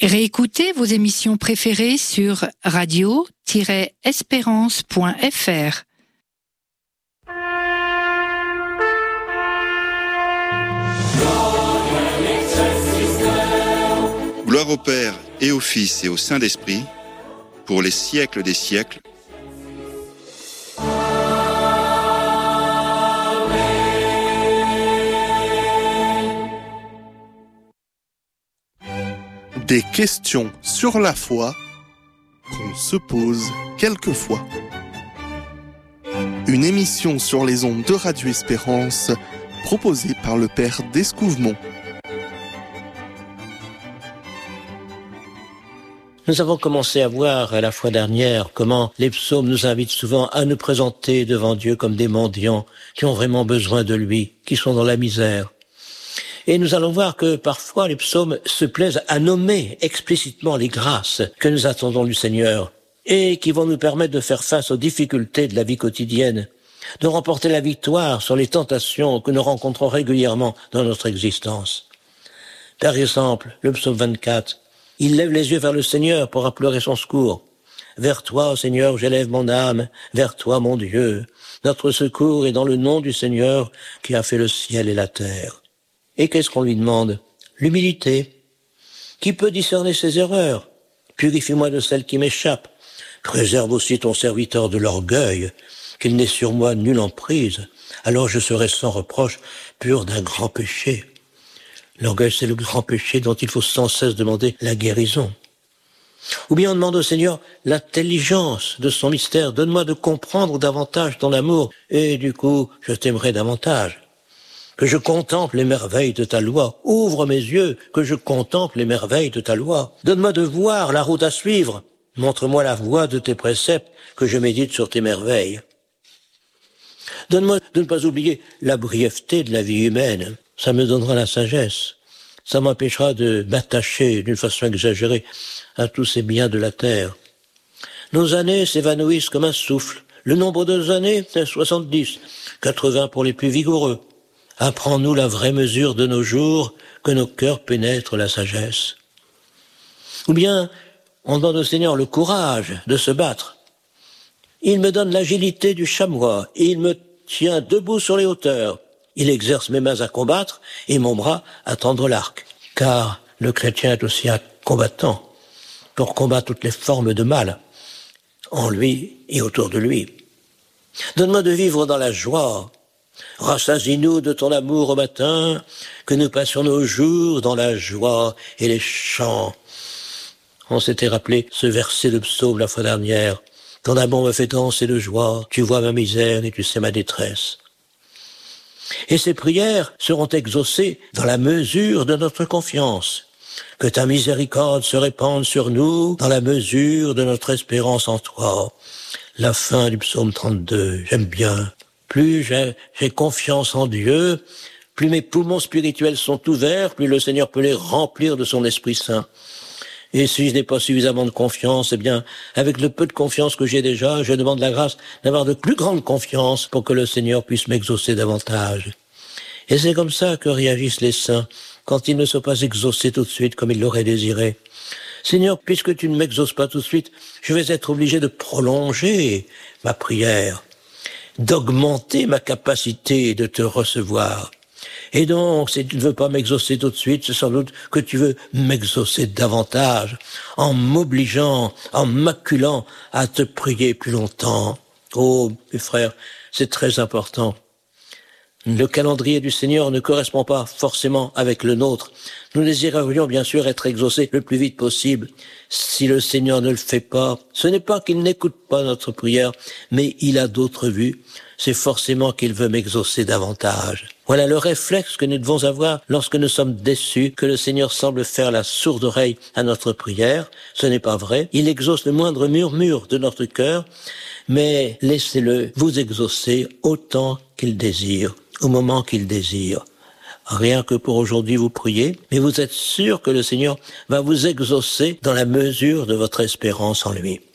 Réécoutez vos émissions préférées sur radio-espérance.fr. Gloire au Père et au Fils et au Saint-Esprit, pour les siècles des siècles. Des questions sur la foi qu'on se pose quelquefois. Une émission sur les ondes de Radio Espérance proposée par le Père d'Escouvemont. Nous avons commencé à voir la fois dernière comment les psaumes nous invitent souvent à nous présenter devant Dieu comme des mendiants qui ont vraiment besoin de lui, qui sont dans la misère. Et nous allons voir que parfois les psaumes se plaisent à nommer explicitement les grâces que nous attendons du Seigneur et qui vont nous permettre de faire face aux difficultés de la vie quotidienne, de remporter la victoire sur les tentations que nous rencontrons régulièrement dans notre existence. Par exemple, le psaume 24, il lève les yeux vers le Seigneur pour implorer son secours. Vers toi, Seigneur, j'élève mon âme, vers toi, mon Dieu. Notre secours est dans le nom du Seigneur qui a fait le ciel et la terre. Et qu'est-ce qu'on lui demande? L'humilité. Qui peut discerner ses erreurs? Purifie-moi de celles qui m'échappent. Préserve aussi ton serviteur de l'orgueil, qu'il n'ait sur moi nulle emprise. Alors je serai sans reproche, pur d'un grand péché. L'orgueil, c'est le grand péché dont il faut sans cesse demander la guérison. Ou bien on demande au Seigneur l'intelligence de son mystère. Donne-moi de comprendre davantage ton amour, et du coup, je t'aimerai davantage. Que je contemple les merveilles de ta loi. Ouvre mes yeux, que je contemple les merveilles de ta loi. Donne-moi de voir la route à suivre. Montre-moi la voie de tes préceptes, que je médite sur tes merveilles. Donne-moi de ne pas oublier la brièveté de la vie humaine. Ça me donnera la sagesse. Ça m'empêchera de m'attacher d'une façon exagérée à tous ces biens de la terre. Nos années s'évanouissent comme un souffle. Le nombre de années, c'est 70, 80 pour les plus vigoureux. Apprends-nous la vraie mesure de nos jours, que nos cœurs pénètrent la sagesse. Ou bien, on donne au Seigneur le courage de se battre. Il me donne l'agilité du chamois, et il me tient debout sur les hauteurs. Il exerce mes mains à combattre, et mon bras à tendre l'arc. Car le chrétien est aussi un combattant, pour combattre toutes les formes de mal, en lui et autour de lui. Donne-moi de vivre dans la joie. Rassasie-nous de ton amour au matin, que nous passions nos jours dans la joie et les chants. On s'était rappelé ce verset de psaume la fois dernière. Ton amour me fait danser de joie, tu vois ma misère et tu sais ma détresse. Et ces prières seront exaucées dans la mesure de notre confiance. Que ta miséricorde se répande sur nous dans la mesure de notre espérance en toi. La fin du psaume 32, j'aime bien. Plus j'ai confiance en Dieu, plus mes poumons spirituels sont ouverts, plus le Seigneur peut les remplir de son Esprit Saint. Et si je n'ai pas suffisamment de confiance, eh bien, avec le peu de confiance que j'ai déjà, je demande la grâce d'avoir de plus grande confiance pour que le Seigneur puisse m'exaucer davantage. Et c'est comme ça que réagissent les saints quand ils ne sont pas exaucés tout de suite comme ils l'auraient désiré. Seigneur, puisque tu ne m'exauces pas tout de suite, je vais être obligé de prolonger ma prière, d'augmenter ma capacité de te recevoir. Et donc, si tu ne veux pas m'exaucer tout de suite, c'est sans doute que tu veux m'exaucer davantage, en m'obligeant, en m'acculant à te prier plus longtemps. Oh, mes frères, c'est très important. Le calendrier du Seigneur ne correspond pas forcément avec le nôtre. Nous désirerions bien sûr être exaucés le plus vite possible. Si le Seigneur ne le fait pas, ce n'est pas qu'il n'écoute pas notre prière, mais il a d'autres vues. C'est forcément qu'il veut m'exaucer davantage. Voilà le réflexe que nous devons avoir lorsque nous sommes déçus, que le Seigneur semble faire la sourde oreille à notre prière. Ce n'est pas vrai. Il exauce le moindre murmure de notre cœur, mais laissez-le vous exaucer autant qu'il désire, au moment qu'il désire. Rien que pour aujourd'hui vous priez, mais vous êtes sûr que le Seigneur va vous exaucer dans la mesure de votre espérance en lui.